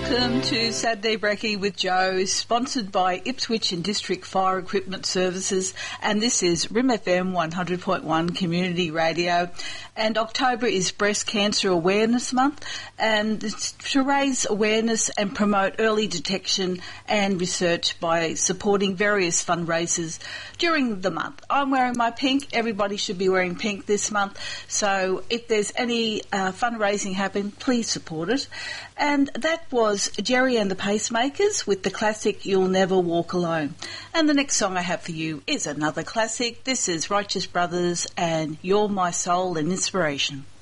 Welcome to Saturday Brekkie with Joe, sponsored by Ipswich and District Fire Equipment Services, and this is RIM FM 100.1 Community Radio. And October is Breast Cancer Awareness Month, and it's to raise awareness and promote early detection and research by supporting various fundraisers during the month. I'm wearing my pink. Everybody should be wearing pink this month. So if there's any fundraising happening, please support it. And that was Jerry and the Pacemakers with the classic You'll Never Walk Alone. And the next song I have for you is another classic. This is Righteous Brothers and You're My Soul and Inspiration.